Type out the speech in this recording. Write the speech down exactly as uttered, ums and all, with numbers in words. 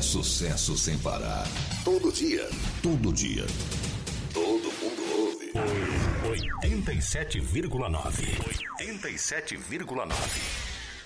sucesso sem parar. Todo dia. Todo dia. Todo mundo ouve. oitenta e sete vírgula nove. oitenta e sete vírgula nove.